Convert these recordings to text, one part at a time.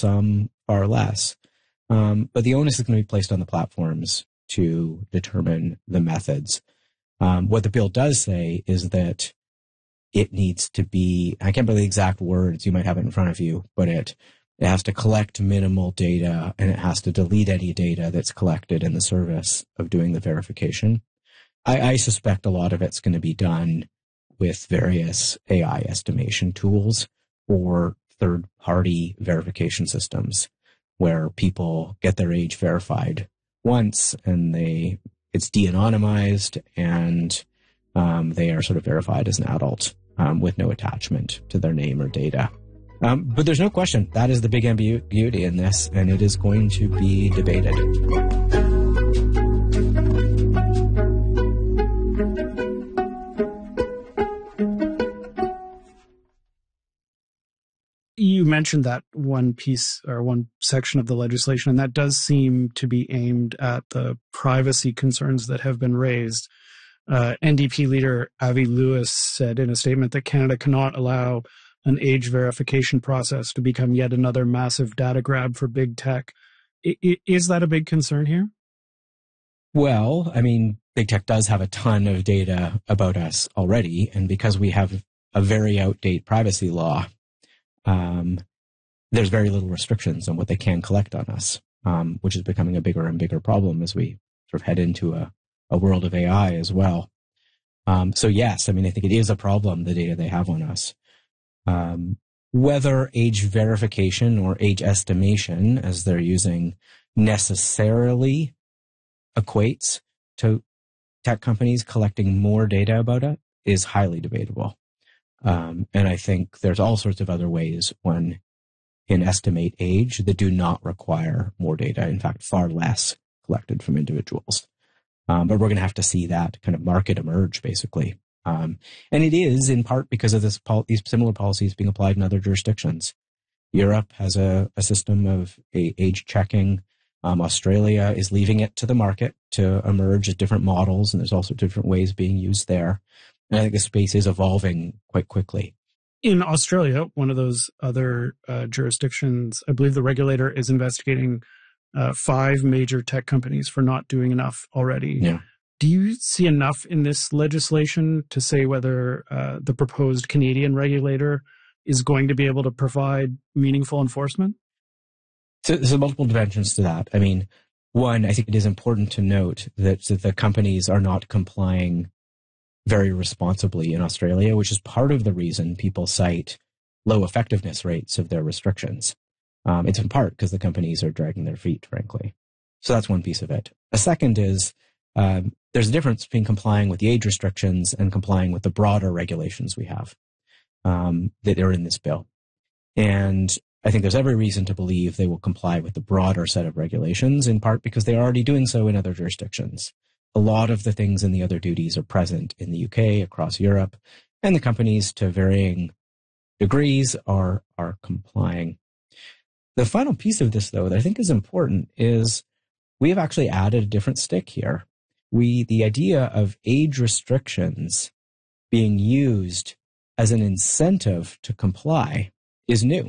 some far less. But the onus is going to be placed on the platforms to determine the methods. What the bill does say is that it needs to be, I can't remember the exact words, you might have it in front of you, but it has to collect minimal data and it has to delete any data that's collected in the service of doing the verification. I suspect a lot of it's going to be done with various AI estimation tools or third-party verification systems where people get their age verified once and it's de-anonymized and they are sort of verified as an adult with no attachment to their name or data. But there's no question that is the big ambiguity in this, and it is going to be debated. You mentioned that one piece or one section of the legislation, and that does seem to be aimed at the privacy concerns that have been raised. NDP leader Avi Lewis said in a statement that Canada cannot allow an age verification process to become yet another massive data grab for big tech. Is that a big concern here? Well, I mean, big tech does have a ton of data about us already, and because we have a very outdated privacy law, there's very little restrictions on what they can collect on us, which is becoming a bigger and bigger problem as we sort of head into a world of AI as well. So yes, I mean, I think it is a problem, the data they have on us. Whether age verification or age estimation, as they're using, necessarily equates to tech companies collecting more data about it is highly debatable. And I think there's all sorts of other ways one can estimate age that do not require more data. In fact, far less collected from individuals. But we're going to have to see that kind of market emerge, basically. And it is in part because of these similar policies being applied in other jurisdictions. Europe has a system of age checking. Australia is leaving it to the market to emerge at different models, and there's also different ways being used there. And I think the space is evolving quite quickly. In Australia, one of those other jurisdictions, I believe the regulator is investigating 5 major tech companies for not doing enough already. Yeah. Do you see enough in this legislation to say whether the proposed Canadian regulator is going to be able to provide meaningful enforcement? So there's multiple dimensions to that. I mean, one, I think it is important to note that the companies are not complying very responsibly in Australia, which is part of the reason people cite low effectiveness rates of their restrictions. It's in part because the companies are dragging their feet, frankly. So that's one piece of it. A second is there's a difference between complying with the age restrictions and complying with the broader regulations we have that are in this bill. And I think there's every reason to believe they will comply with the broader set of regulations, in part because they're already doing so in other jurisdictions. A lot of the things in the other duties are present in the UK, across Europe, and the companies, to varying degrees, are complying. The final piece of this, though, that I think is important is we have actually added a different stick here. The idea of age restrictions being used as an incentive to comply is new.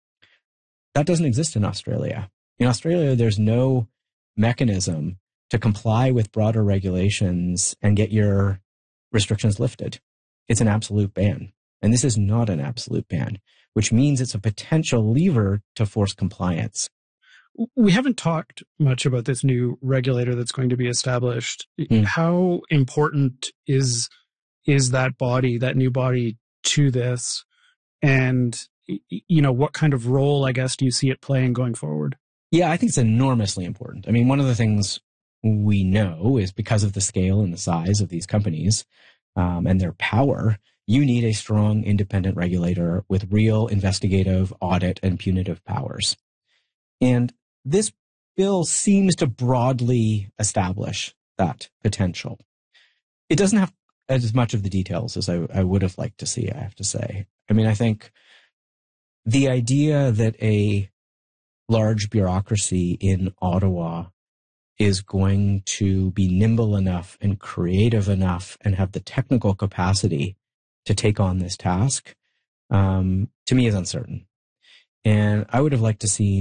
That doesn't exist in Australia. In Australia, there's no mechanism to comply with broader regulations and get your restrictions lifted. It's an absolute ban. And this is not an absolute ban, which means it's a potential lever to force compliance. We haven't talked much about this new regulator that's going to be established. How important is that body, that new body, to this? And, you know, what kind of role, I guess, do you see it playing going forward? Yeah, I think it's enormously important. I mean, one of the things we know is because of the scale and the size of these companies and their power, you need a strong independent regulator with real investigative, audit, and punitive powers. And this bill seems to broadly establish that potential. It doesn't have as much of the details as I would have liked to see, I have to say. I mean, I think the idea that a large bureaucracy in Ottawa is going to be nimble enough and creative enough and have the technical capacity to take on this task, to me is uncertain. And I would have liked to see